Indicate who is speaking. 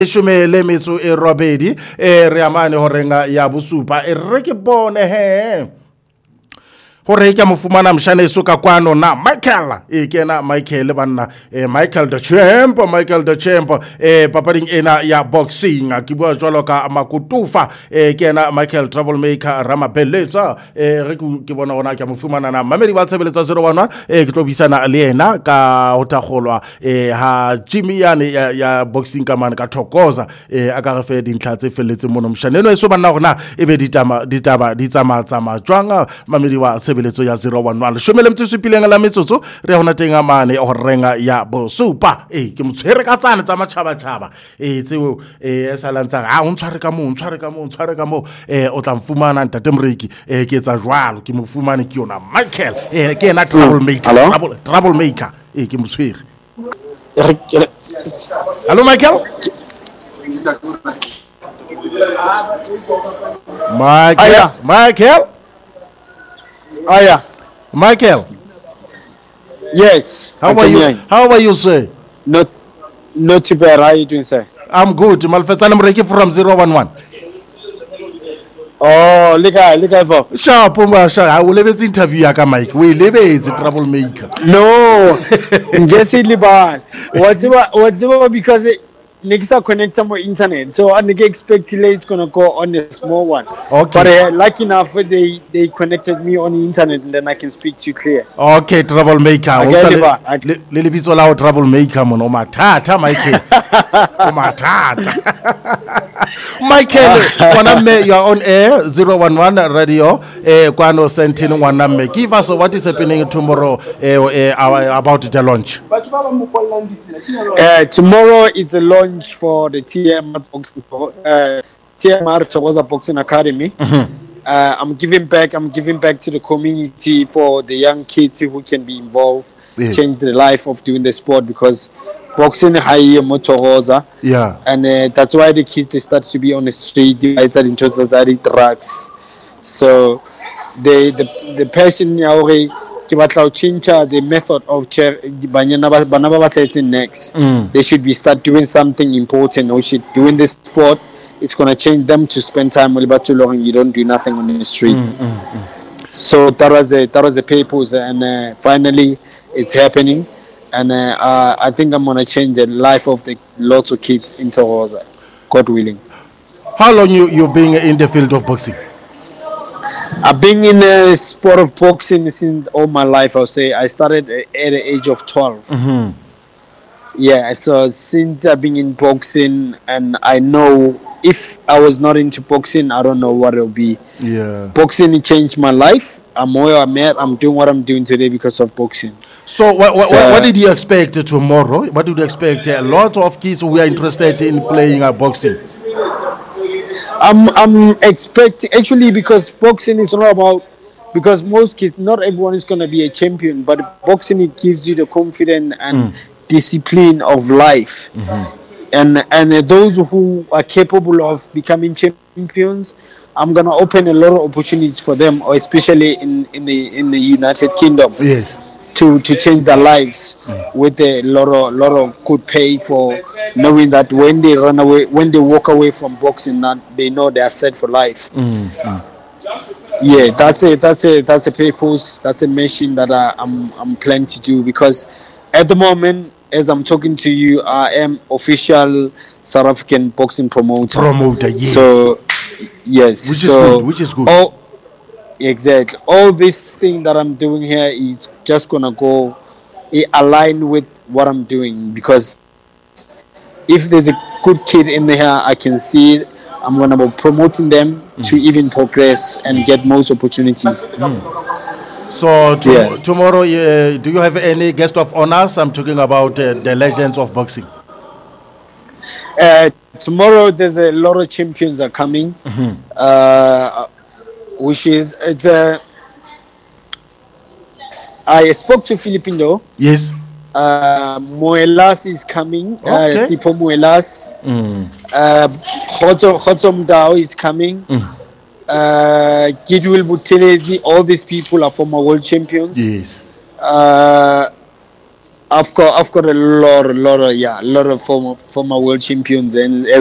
Speaker 1: Shume le metso e robedi re amane horenga ya bosupa re ke bone he hore ke mo fumana mshane so ka kwano na Michael kena Michael banna Michael the champ papading ena ya boxing ke bua jwalo ka makutufa kena Michael troublemaker Ramapeleza re ke bona ona ke mo fumana na mamedi ba tshebeletsa 011 ke tlo bisana le ena ka hotagolwa ha Jimmy yani ya boxing ka man ka thokoza aka re fe dintlha tse felletse mono mshane no eso banna gona ebe ditama jwanga mamedi wa sebeletso ya 011 shumele mtsupileng la metsotso re hona tenga mane o renga ya bosupa ke motshwere ka tsane tsa matšhaba tseo esalantsa o ntshware ka mo o tla mfumana ntate mreki ke etsa jwalo ke mo fumane ke yona Michael ke ena troublemaker ke motshwere. Hello Michael. Michael.
Speaker 2: Yes.
Speaker 1: How are you, sir?
Speaker 2: Not too bad. How are you doing, sir?
Speaker 1: I'm good. Malfetsana mreki from 011.
Speaker 2: Oh, look for.
Speaker 1: Sharp, I will leave interview yaka Mike. We leave is a troublemaker.
Speaker 2: No. Just bad. Whatever because Nexa connect to my internet, so I expect it's gonna go on a small one.
Speaker 1: Okay.
Speaker 2: But lucky enough, they connected me on the internet, and then I can speak to you clear.
Speaker 1: Okay, troublemaker. Lili bisola troublemaker mono matata Michael. Matata. Michael, waname you are on air 011 radio. Kwano Sentin waname. Give us what is happening tomorrow about the launch.
Speaker 2: Tomorrow it's a launch for the TMR Thokoza Boxing Academy.
Speaker 1: Mm-hmm.
Speaker 2: I'm giving back to the community for the young kids who can be involved, change the life of doing the sport because boxing high Thokoza.
Speaker 1: Yeah. And
Speaker 2: that's why the kids start to be on the street, divided into society drugs. So the passion the method of next. They should be start doing something important. Or should doing this sport. It's gonna change them to spend time with about too long. You don't do nothing on the street. So that was the purpose, and finally it's happening. And I think I'm gonna change the life of the lots of kids in Thokoza, God willing.
Speaker 1: How long you been in the field of boxing?
Speaker 2: I've been in the sport of boxing since all my life. I'll say I started at the age of 12.
Speaker 1: Mm-hmm.
Speaker 2: Yeah, so since I've been in boxing, and I know if I was not into boxing, I don't know what it'll be.
Speaker 1: Yeah,
Speaker 2: boxing changed my life. I'm where I'm at. I'm doing what I'm doing today because of boxing.
Speaker 1: So what did you expect tomorrow? What did you expect? A lot of kids who are interested in playing boxing.
Speaker 2: I'm expecting actually because boxing is not about because most kids, not everyone is gonna be a champion, but boxing it gives you the confidence and discipline of life, and those who are capable of becoming champions, I'm gonna open a lot of opportunities for them, or especially in the United Kingdom.
Speaker 1: Yes.
Speaker 2: To change their lives with a lot of good pay for knowing that when they run away, when they walk away from boxing, they know they are set for life. Yeah, that's a purpose, that's a mission that I'm planning to do because at the moment, as I'm talking to you, I am official South African boxing promoter.
Speaker 1: Yes.
Speaker 2: So yes,
Speaker 1: which is good.
Speaker 2: Exactly. All this thing that I'm doing here is just gonna go align with what I'm doing because if there's a good kid in there, I can see it. I'm gonna be promoting them to even progress and get most opportunities.
Speaker 1: So tomorrow, do you have any guest of honors? I'm talking about the legends of boxing.
Speaker 2: Tomorrow, there's a lot of champions are coming. Which is I spoke to Filipino.
Speaker 1: Yes.
Speaker 2: Moelas is coming.
Speaker 1: Okay.
Speaker 2: Sipo Moelas. Khotom Dao is coming. Gidwil Butelezi. All these people are former world champions.
Speaker 1: Yes.
Speaker 2: I've got a lot of former world champions and